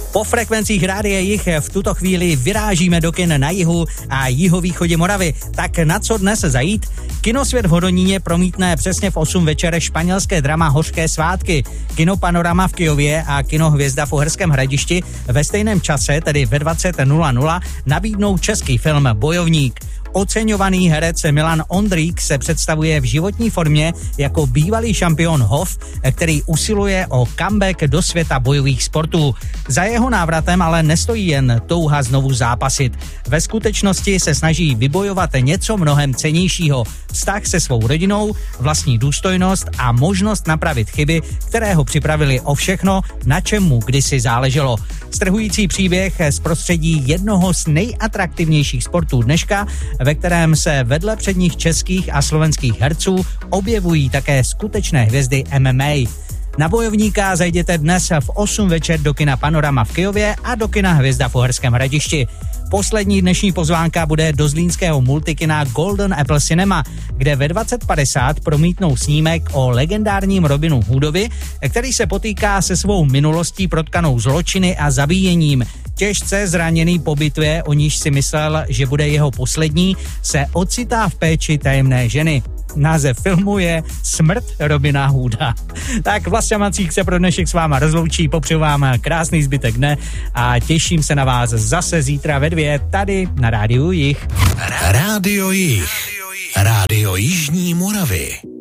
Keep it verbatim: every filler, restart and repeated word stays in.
Po frekvencích Rádia Jih v tuto chvíli vyrážíme do kin na jihu a jihovýchodě Moravy. Tak na co dnes zajít? Kinosvět v Hodoníně promítne přesně v osm večer španělské drama Hořké svátky. Kino Panorama v Kyjově a Kino Hvězda v Uherském Hradišti ve stejném čase, tedy ve dvacet nula nula, nabídnou český film Bojovník. Oceňovaný herec Milan Ondrík se představuje v životní formě jako bývalý šampion H O F, který usiluje o comeback do světa bojových sportů. Za jeho návratem ale nestojí jen touha znovu zápasit. Ve skutečnosti se snaží vybojovat něco mnohem cennějšího. Vztah se svou rodinou, vlastní důstojnost a možnost napravit chyby, které ho připravili o všechno, na čem mu kdysi záleželo. Strhující příběh z prostředí jednoho z nejatraktivnějších sportů dneška, ve kterém se vedle předních českých a slovenských herců objevují také skutečné hvězdy M M A. Na Bojovníka zajděte dnes v osm večer do kina Panorama v Kyjově a do kina Hvězda v Uherském Hradišti. Poslední dnešní pozvánka bude do zlínského multikina Golden Apple Cinema, kde ve dvacet padesát promítnou snímek o legendárním Robinu Hoodovi, který se potýká se svou minulostí protkanou zločiny a zabíjením. Těžce zraněný po bitvě, o níž si myslel, že bude jeho poslední, se ocitá v péči tajemné ženy. Název filmu je Smrt Robina Hooda. Tak Vlastě Macík se pro dnešek s váma rozloučí, popřeju vám krásný zbytek dne a těším se na vás zase zítra ve dvě tady na Rádiu Jih. Rádio Jih. Rádio Jižní Moravy.